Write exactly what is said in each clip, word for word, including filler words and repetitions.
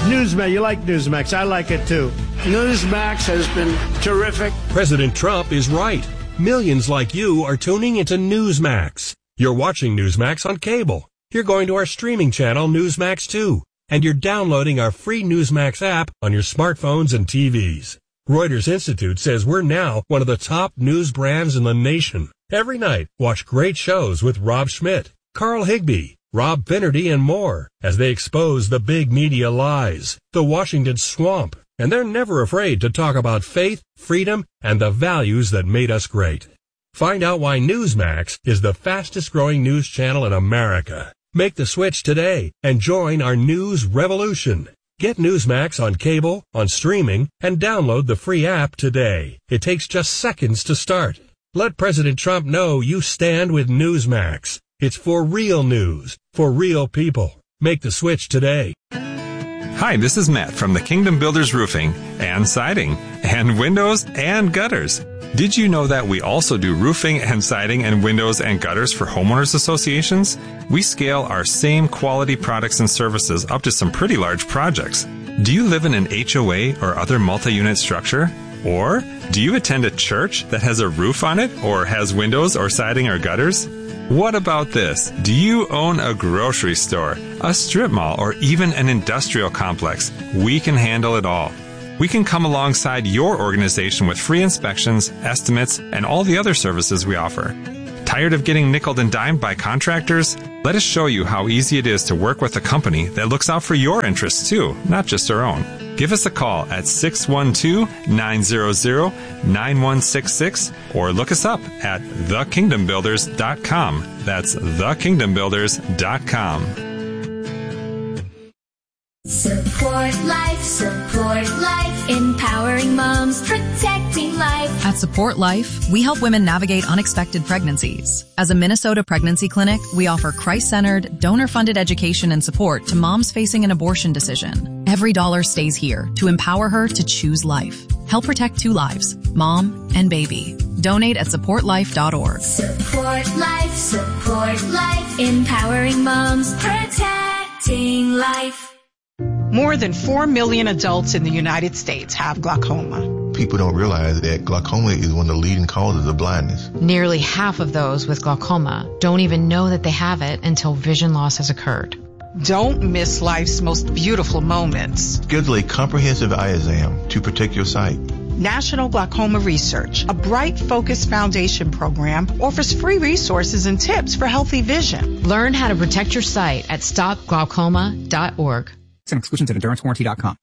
Newsmax, you like Newsmax. I like it too. Newsmax has been terrific. President Trump is right. Millions like you are tuning into Newsmax. You're watching Newsmax on cable. You're going to our streaming channel, Newsmax two. And you're downloading our free Newsmax app on your smartphones and T Vs. Reuters Institute says we're now one of the top news brands in the nation. Every night, watch great shows with Rob Schmidt, Carl Higbie, Rob Finnerty, and more as they expose the big media lies, the Washington swamp, and they're never afraid to talk about faith, freedom, and the values that made us great. Find out why Newsmax is the fastest growing news channel in America. Make the switch today and join our news revolution. Get Newsmax on cable, on streaming, and download the free app today. It takes just seconds to start. Let President Trump know you stand with Newsmax. It's for real news, for real people. Make the switch today. Hi, this is Matt from the Kingdom Builders Roofing and Siding and Windows and Gutters. Did you know that we also do roofing and siding and windows and gutters for homeowners associations? We scale our same quality products and services up to some pretty large projects. Do you live in an H O A or other multi-unit structure? Or do you attend a church that has a roof on it or has windows or siding or gutters? What about this? Do you own a grocery store, a strip mall, or even an industrial complex? We can handle it all. We can come alongside your organization with free inspections, estimates, and all the other services we offer. Tired of getting nickeled and dimed by contractors? Let us show you how easy it is to work with a company that looks out for your interests too, not just our own. Give us a call at six one two, nine zero zero, nine one six six or look us up at the kingdom builders dot com. That's the kingdom builders dot com. Support life, support life, empowering moms, protecting life. At Support Life, we help women navigate unexpected pregnancies. As a Minnesota pregnancy clinic, we offer Christ-centered, donor-funded education and support to moms facing an abortion decision. Every dollar stays here to empower her to choose life. Help protect two lives, mom and baby. Donate at support life dot org. Support life, support life, empowering moms, protecting life. More than four million adults in the United States have glaucoma. People don't realize that glaucoma is one of the leading causes of blindness. Nearly half of those with glaucoma don't even know that they have it until vision loss has occurred. Don't miss life's most beautiful moments. Schedule a comprehensive eye exam to protect your sight. National Glaucoma Research, a Bright Focus Foundation program, offers free resources and tips for healthy vision. Learn how to protect your sight at stop glaucoma dot org. And exclusions at endurance warranty dot com.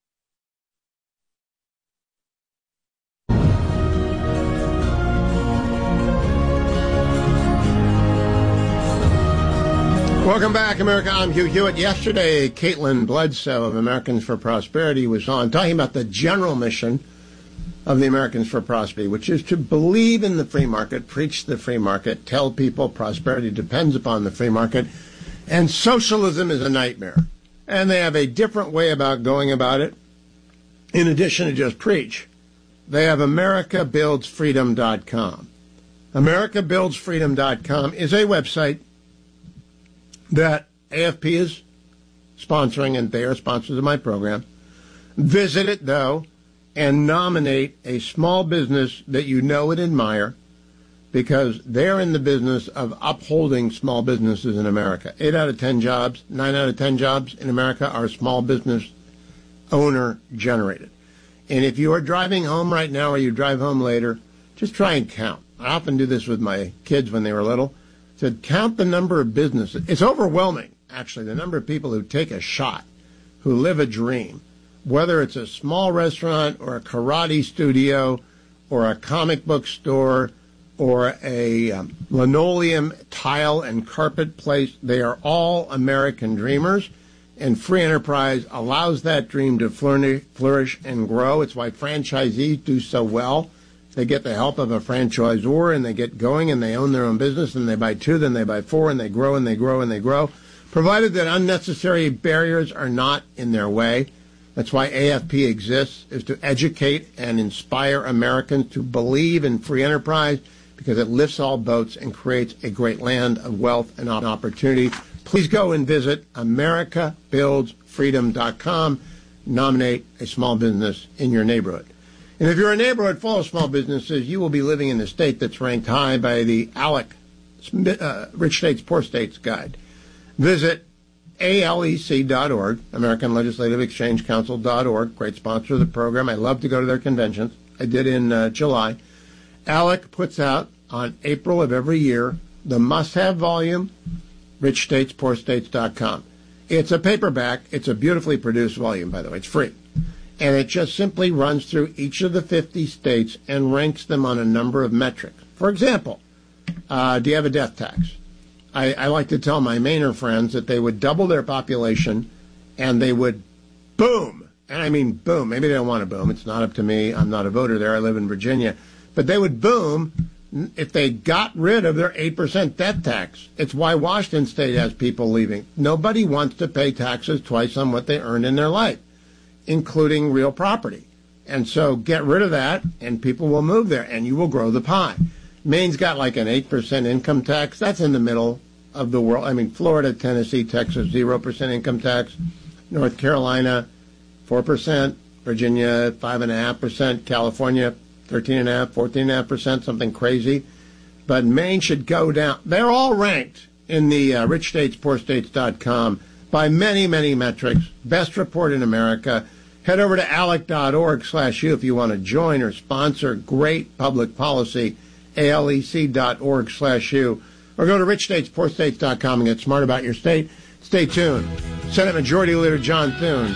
Welcome back, America. I'm Hugh Hewitt. Yesterday, Caitlin Bledsoe of Americans for Prosperity was on talking about the general mission of the Americans for Prosperity, which is to believe in the free market, preach the free market, tell people prosperity depends upon the free market, and socialism is a nightmare. And they have a different way about going about it. In addition to just preach, they have America Builds Freedom dot com. America Builds Freedom dot com is a website that A F P is sponsoring, and they are sponsors of my program. Visit it, though, and nominate a small business that you know and admire, because they're in the business of upholding small businesses in America. Eight out of ten jobs, nine out of ten jobs in America are small business owner generated. And if you are driving home right now or you drive home later, just try and count. I often do this with my kids when they were little. I said, count the number of businesses. It's overwhelming, actually, the number of people who take a shot, who live a dream, whether it's a small restaurant or a karate studio or a comic book store or a um, linoleum, tile, and carpet place. They are all American dreamers, and free enterprise allows that dream to flourish and grow. It's why franchisees do so well. They get the help of a franchisor, and they get going, and they own their own business, and they buy two, then they buy four, and they grow, and they grow, and they grow, provided that unnecessary barriers are not in their way. That's why A F P exists, is to educate and inspire Americans to believe in free enterprise, because it lifts all boats and creates a great land of wealth and opportunity. Please go and visit America Builds Freedom dot com. nominate a small business in your neighborhood. And if you're a neighborhood full of small businesses, you will be living in a state that's ranked high by the ALEC, uh, Rich States, Poor States Guide. Visit A L E C dot org, American Legislative Exchange Council dot org, great sponsor of the program. I love to go to their conventions. I did in uh, July. ALEC puts out on April of every year the must-have volume, rich states poor states dot com. It's a paperback. It's a beautifully produced volume, by the way. It's free. And it just simply runs through each of the fifty states and ranks them on a number of metrics. For example, uh, do you have a death tax? I, I like to tell my Mainer friends that they would double their population and they would boom. And I mean boom. Maybe they don't want to boom. It's not up to me. I'm not a voter there. I live in Virginia. But they would boom if they got rid of their eight percent death tax. It's why Washington State has people leaving. Nobody wants to pay taxes twice on what they earned in their life, including real property. And so get rid of that, and people will move there, and you will grow the pie. Maine's got like an eight percent income tax. That's in the middle of the world. I mean, Florida, Tennessee, Texas, zero percent income tax. North Carolina, four percent. Virginia, five point five percent. California, thirteen point five percent, fourteen point five percent, something crazy. But Maine should go down. They're all ranked in the uh, rich states poor states dot com by many, many metrics. Best report in America. Head over to alec dot org slash you if you want to join or sponsor great public policy. A L E C dot org slash you. Or go to rich states poor states dot com and get smart about your state. Stay tuned. Senate Majority Leader John Thune